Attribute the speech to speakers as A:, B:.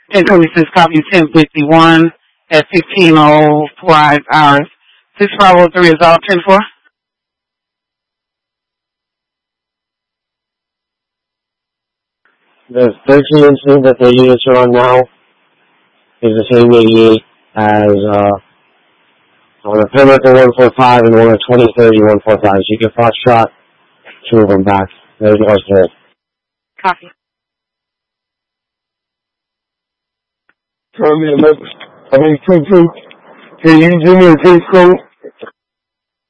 A: 1026, copy 1051 at 16:05 hours. 6503 is all 10-4.
B: The 13 incident that the units are on now is the same AE as on the perimeter 145 and one at 2030 145. So you can fast shot two of them back. There's yours there.
A: Copy.
C: Can you do me a case code?